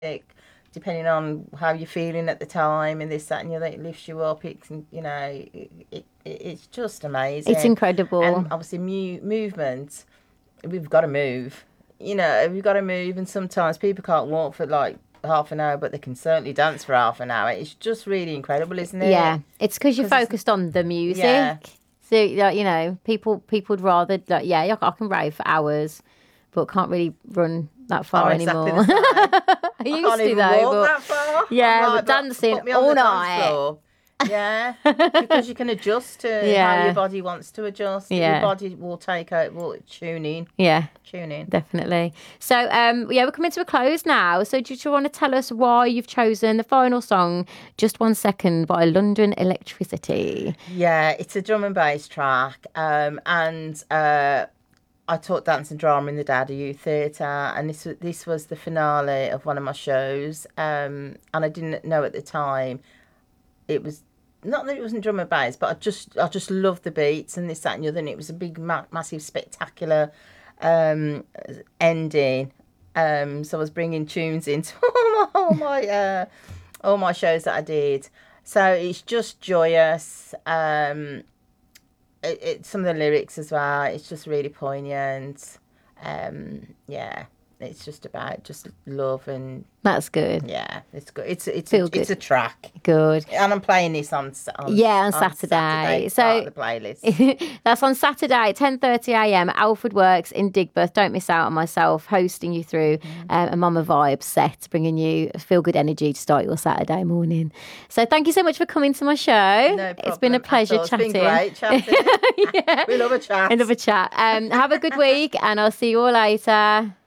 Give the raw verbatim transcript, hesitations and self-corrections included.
depending on how you're feeling at the time and this, that, and the other, it lifts you up. It can, you know, it, it, it's just amazing. It's incredible. And obviously, mu- movement, we've got to move. You know, we've got to move, and sometimes people can't walk for like half an hour, but they can certainly dance for half an hour. It's just really incredible, isn't it? Yeah, it's because you're focused on the music. Yeah. So, like, you know, people people would rather, like, yeah, I I can rave for hours, but can't really run that far I'm exactly anymore. the same. I I used can't to even though, walk but that far. yeah, I'm but like, dancing put me on all the dance night. floor. Yeah, because you can adjust to Yeah. how your body wants to adjust. Yeah. Your body will take out, will tune in. Yeah, Tune in. definitely. So, um, yeah, we're coming to a close now. So, do you want to tell us why you've chosen the final song, Just One Second, by London Electricity? Yeah, it's a drum and bass track, um, and uh, I taught dance and drama in the Dowdy Youth Theatre, and this was this was the finale of one of my shows, um, and I didn't know at the time it was. Not that it wasn't drum and bass, but I just I just loved the beats and this, that, and the other. And it was a big, ma- massive, spectacular um, ending. Um, so I was bringing tunes into all my all my, uh, all my shows that I did. So it's just joyous. Um, it, it, some of the lyrics as well. It's just really poignant. Um, yeah, it's just about just love and That's good. yeah, it's good. It's it's Feel a, good. it's a track. Good. And I'm playing this on, on Yeah, on Saturday. It's So- part of the playlist. That's on Saturday, ten thirty a m, Alfred Works in Digbeth. Don't miss out on myself hosting you through um, a Mama Vibe set, bringing you feel good energy to start your Saturday morning. So thank you so much for coming to my show. No It's been a problem at pleasure all. chatting. It's been great chatting. Yeah. We love a chat. Another chat. Um, have a good week, and I'll see you all later.